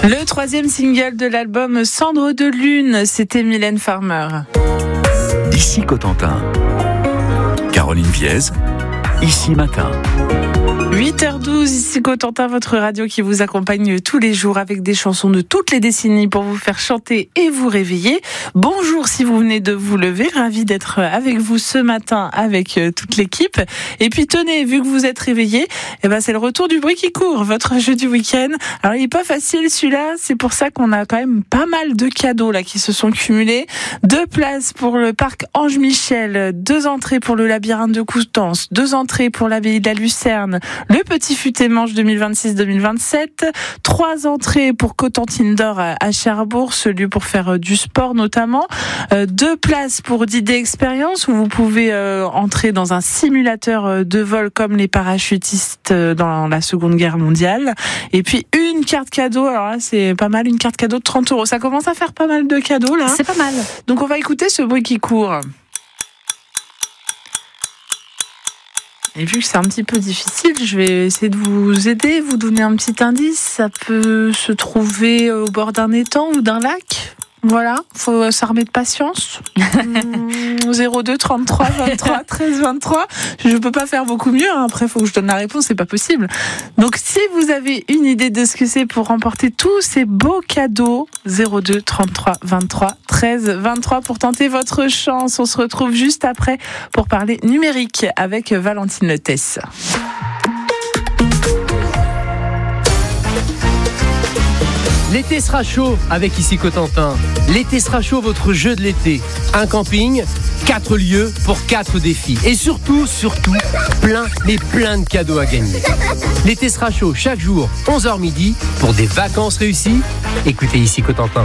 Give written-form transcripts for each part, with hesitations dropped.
Le 3e single de l'album Cendre de Lune, c'était Mylène Farmer. Ici Cotentin. Caroline Viez, Ici Matin. 8h12, ici Cotentin, votre radio qui vous accompagne tous les jours avec des chansons de toutes les décennies pour vous faire chanter et vous réveiller. Bonjour si vous venez de vous lever, ravi d'être avec vous ce matin avec toute l'équipe. Et puis tenez, vu que vous êtes réveillés, c'est le retour du bruit qui court, votre jeu du week-end. Alors il est pas facile celui-là, c'est pour ça qu'on a quand même pas mal de cadeaux là qui se sont cumulés. 2 places pour le parc Ange Michel, 2 entrées pour le labyrinthe de Coutances, 2 entrées pour l'abbaye de la Lucerne, le Petit Fut-et-Mange 2026-2027, 3 entrées pour Cotentine d'Or à Cherbourg, ce lieu pour faire du sport notamment, 2 places pour Didier Expérience où vous pouvez entrer dans un simulateur de vol comme les parachutistes dans la Seconde Guerre mondiale, et puis une carte cadeau. Alors là c'est pas mal, une carte cadeau de 30 €. Ça commence à faire pas mal de cadeaux là. C'est pas mal. Donc on va écouter ce bruit qui court. Et vu que c'est un petit peu difficile, je vais essayer de vous aider, vous donner un petit indice. Ça peut se trouver au bord d'un étang ou d'un lac. Voilà, faut s'armer de patience. 02 33 23 13 23. Je peux pas faire beaucoup mieux. Après, faut que je donne la réponse. C'est pas possible. Donc, si vous avez une idée de ce que c'est pour remporter tous ces beaux cadeaux, 02 33 23 13 23 pour tenter votre chance. On se retrouve juste après pour parler numérique avec Valentine Letès. L'été sera chaud avec Ici Cotentin. L'été sera chaud, votre jeu de l'été. Un camping, 4 lieux pour 4 défis. Et surtout, plein de cadeaux à gagner. L'été sera chaud chaque jour, 11h midi, pour des vacances réussies. Écoutez Ici Cotentin.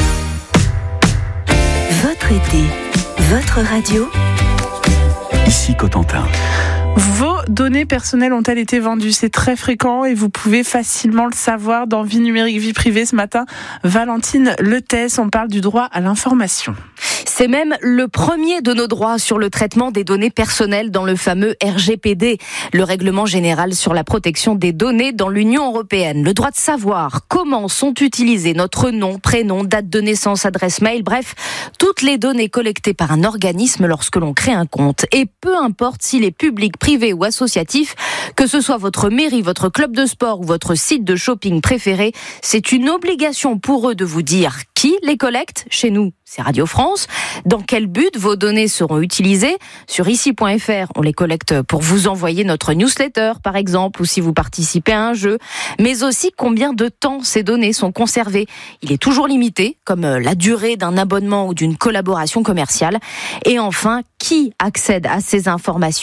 Votre été, votre radio. Ici Cotentin. Vos données personnelles ont-elles été vendues ? C'est très fréquent et vous pouvez facilement le savoir dans Vie numérique, vie privée. Ce matin, Valentine Letès, on parle du droit à l'information. C'est même le premier de nos droits sur le traitement des données personnelles dans le fameux RGPD, le règlement général sur la protection des données dans l'Union européenne. Le droit de savoir comment sont utilisés notre nom, prénom, date de naissance, adresse mail, bref, toutes les données collectées par un organisme lorsque l'on crée un compte. Et peu importe s'il est public, privé ou associatif, que ce soit votre mairie, votre club de sport ou votre site de shopping préféré, c'est une obligation pour eux de vous dire qui les collecte. Chez nous, c'est Radio France. Dans quel but vos données seront utilisées ? Sur ici.fr, on les collecte pour vous envoyer notre newsletter, par exemple, ou si vous participez à un jeu. Mais aussi combien de temps ces données sont conservées. Il est toujours limité, comme la durée d'un abonnement ou d'une collaboration commerciale. Et enfin, qui accède à ces informations ?